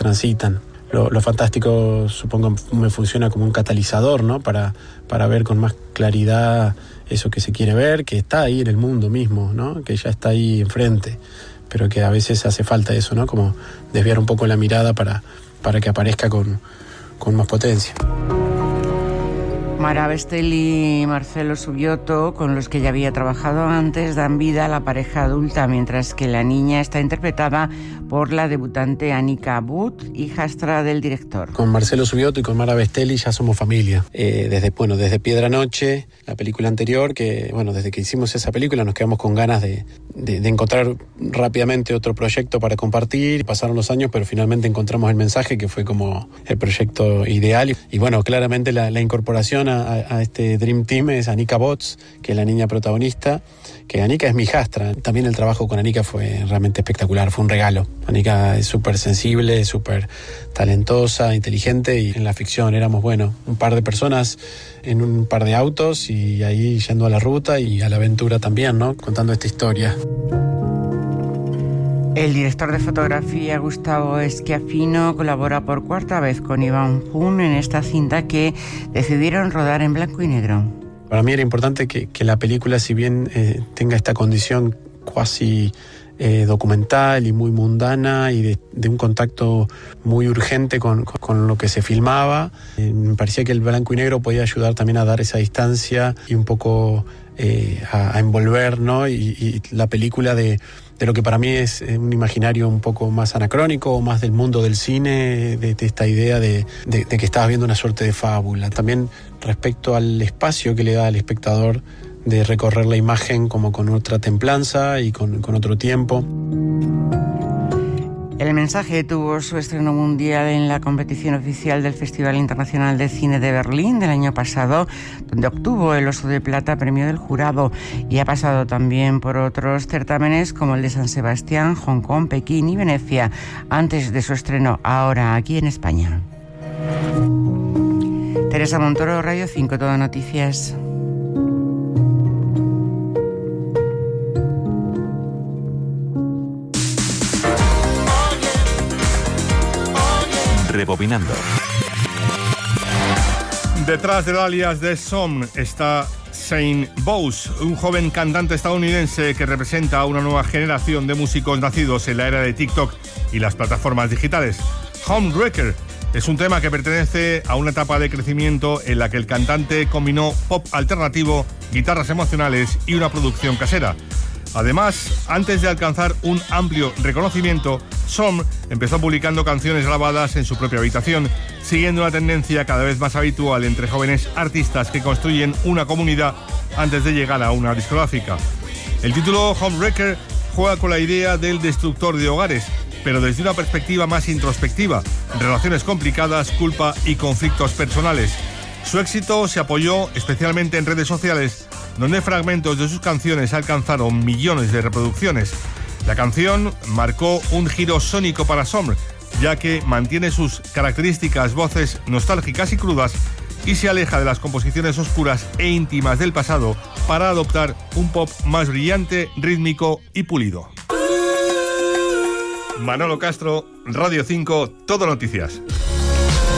transitan. Lo fantástico, supongo, me funciona como un catalizador, ¿no? Para ver con más claridad eso que se quiere ver, que está ahí en el mundo mismo, ¿no? Que ya está ahí enfrente, pero que a veces hace falta eso, ¿no? Como desviar un poco la mirada para que aparezca con más potencia. Mara Bestelli y Marcelo Subioto, con los que ya había trabajado antes, dan vida a la pareja adulta, mientras que la niña está interpretada por la debutante Anika But, hijastra del director. Con Marcelo Subioto y con Mara Bestelli ya somos familia. Desde Piedra Noche, la película anterior, desde que hicimos esa película nos quedamos con ganas de encontrar rápidamente otro proyecto para compartir. Pasaron los años, pero finalmente encontramos el mensaje, que fue como el proyecto ideal. Y bueno, claramente la incorporación a este Dream Team es Anika Bots, que es la niña protagonista, que Anika es mi hijastra. También el trabajo con Anika fue realmente espectacular, fue un regalo. Anika es súper sensible, súper talentosa, inteligente, y en la ficción éramos, un par de personas en un par de autos y ahí yendo a la ruta y a la aventura también, ¿no? Contando esta historia. El director de fotografía, Gustavo Schiaffino, colabora por cuarta vez con Iván Jun en esta cinta que decidieron rodar en blanco y negro. Para mí era importante que la película, si bien tenga esta condición cuasi documental y muy mundana y de un contacto muy urgente con lo que se filmaba, me parecía que el blanco y negro podía ayudar también a dar esa distancia y un poco a envolver, ¿no? Y la película de lo que para mí es un imaginario un poco más anacrónico, más del mundo del cine, de esta idea de que estabas viendo una suerte de fábula. También respecto al espacio que le da al espectador de recorrer la imagen como con otra templanza y con otro tiempo. El mensaje tuvo su estreno mundial en la competición oficial del Festival Internacional de Cine de Berlín del año pasado, donde obtuvo el Oso de Plata, premio del jurado, y ha pasado también por otros certámenes como el de San Sebastián, Hong Kong, Pekín y Venecia, antes de su estreno ahora aquí en España. Teresa Montoro, Radio 5, Todo Noticias. Rebobinando. Detrás del alias de Som está Shane Bowes, un joven cantante estadounidense que representa a una nueva generación de músicos nacidos en la era de TikTok y las plataformas digitales. Homewrecker es un tema que pertenece a una etapa de crecimiento en la que el cantante combinó pop alternativo, guitarras emocionales y una producción casera. Además, antes de alcanzar un amplio reconocimiento, Som empezó publicando canciones grabadas en su propia habitación, siguiendo una tendencia cada vez más habitual entre jóvenes artistas que construyen una comunidad antes de llegar a una discográfica. El título Homewrecker juega con la idea del destructor de hogares, pero desde una perspectiva más introspectiva, relaciones complicadas, culpa y conflictos personales. Su éxito se apoyó especialmente en redes sociales, donde fragmentos de sus canciones alcanzaron millones de reproducciones. La canción marcó un giro sónico para Som, ya que mantiene sus características voces nostálgicas y crudas y se aleja de las composiciones oscuras e íntimas del pasado para adoptar un pop más brillante, rítmico y pulido. Manolo Castro, Radio 5, Todo Noticias.